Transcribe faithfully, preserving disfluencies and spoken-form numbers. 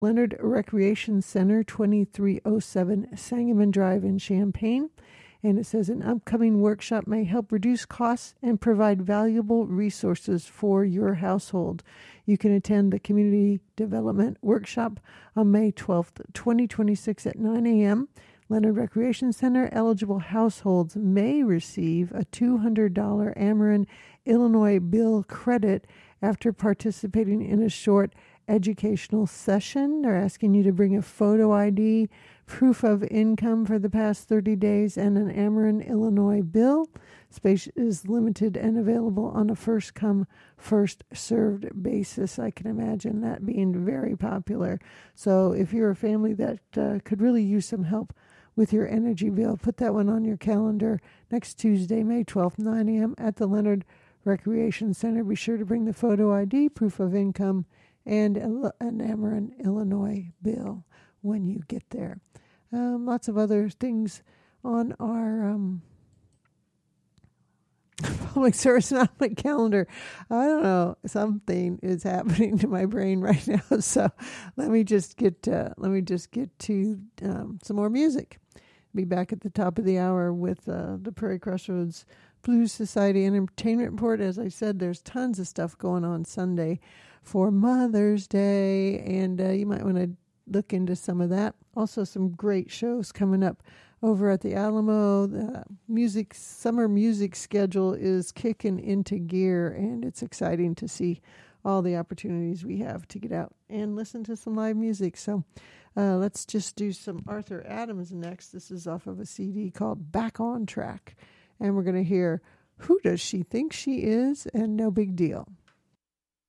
Leonard Recreation Center, twenty-three oh seven Sangamon Drive in Champaign. And it says an upcoming workshop may help reduce costs and provide valuable resources for your household. You can attend the Community Development Workshop on May twelfth, twenty twenty-six at nine a.m. Leonard Recreation Center eligible households may receive a two hundred dollars Ameren, Illinois bill credit after participating in a short educational session. They're asking you to bring a photo I D, proof of income for the past thirty days, and an Ameren, Illinois bill. Space is limited and available on a first-come, first-served basis. I can imagine that being very popular. So if you're a family that uh, could really use some help with your energy bill, put that one on your calendar next Tuesday, May twelfth, nine a.m. at the Leonard Recreation Center. Be sure to bring the photo I D, proof of income, and an Ameren, Illinois bill when you get there. Um, lots of other things on our um, public service announcement calendar. I don't know. Something is happening to my brain right now. So let me just get uh, let me just get to um, some more music. Be back at the top of the hour with uh, the Prairie Crossroads Blues Society Entertainment Report. As I said, there's tons of stuff going on Sunday for Mother's Day, and uh, you might want to look into some of that. Also, some great shows coming up over at the Alamo. The music summer music schedule is kicking into gear, and it's exciting to see all the opportunities we have to get out and listen to some live music. So uh, let's just do some Arthur Adams next. This is off of a C D called Back on Track, and we're going to hear Who Does She Think She Is? And No Big Deal.